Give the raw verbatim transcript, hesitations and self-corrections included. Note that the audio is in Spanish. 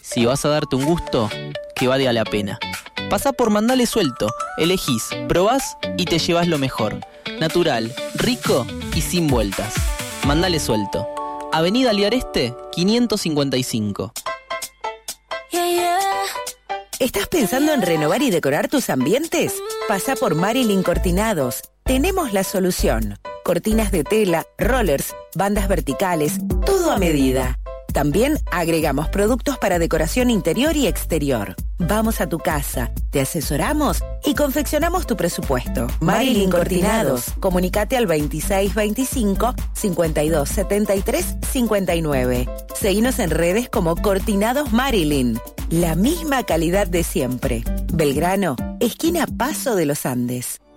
Si vas a darte un gusto, que valga la pena. Pasá por Mandale Suelto, elegís, probás y te llevas lo mejor. Natural, rico y sin vueltas. Mandale Suelto. Avenida Liareste, quinientos cincuenta y cinco. ¿Estás pensando en renovar y decorar tus ambientes? Pasá por Marilyn Cortinados. Tenemos la solución. Cortinas de tela, rollers, bandas verticales, todo a medida. También agregamos productos para decoración interior y exterior. Vamos a tu casa, te asesoramos y confeccionamos tu presupuesto. Marilyn Cortinados. Comunicate al veintiséis veinticinco, cincuenta y dos setenta y tres cincuenta y nueve. Seguinos en redes como Cortinados Marilyn. La misma calidad de siempre. Belgrano, esquina Paso de los Andes.